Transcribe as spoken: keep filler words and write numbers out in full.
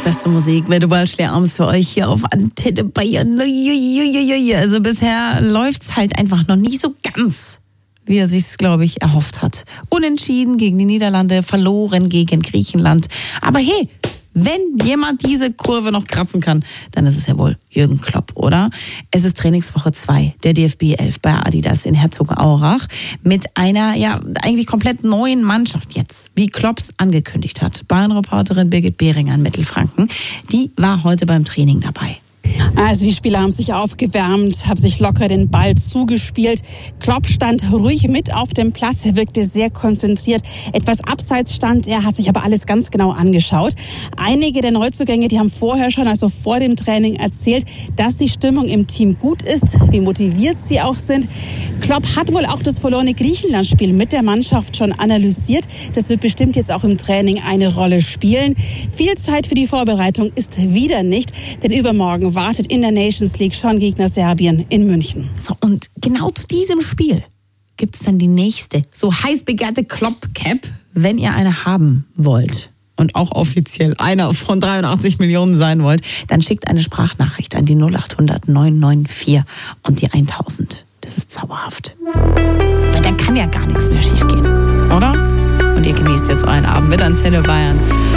beste Musik mit Wildschler abends für euch hier auf Antenne Bayern. Also bisher läuft's halt einfach noch nicht so ganz, wie er sich's, glaube ich, erhofft hat. Unentschieden gegen die Niederlande, verloren gegen Griechenland. Aber hey, wenn jemand diese Kurve noch kratzen kann, dann ist es ja wohl Jürgen Klopp, oder? Es ist Trainingswoche zwei der D F B elf bei Adidas in Herzogenaurach mit einer ja eigentlich komplett neuen Mannschaft jetzt, wie Klopps angekündigt hat. Bayern-Reporterin Birgit Behringer in Mittelfranken, die war heute beim Training dabei. Also die Spieler haben sich aufgewärmt, haben sich locker den Ball zugespielt. Klopp stand ruhig mit auf dem Platz, er wirkte sehr konzentriert. Etwas abseits stand er, hat sich aber alles ganz genau angeschaut. Einige der Neuzugänge, die haben vorher schon, also vor dem Training erzählt, dass die Stimmung im Team gut ist, wie motiviert sie auch sind. Klopp hat wohl auch das verlorene Griechenland-Spiel mit der Mannschaft schon analysiert. Das wird bestimmt jetzt auch im Training eine Rolle spielen. Viel Zeit für die Vorbereitung ist wieder nicht, denn übermorgen wartet in der Nations League schon Gegner Serbien in München. So, und genau zu diesem Spiel gibt es dann die nächste, so heiß begehrte Klopp-Cap, wenn ihr eine haben wollt und auch offiziell einer von dreiundachtzig Millionen sein wollt, dann schickt eine Sprachnachricht an die null acht hundert neun neun vier und die tausend. Das ist zauberhaft. Da kann ja gar nichts mehr schief gehen, oder? Und ihr genießt jetzt euren Abend mit Antenne Bayern.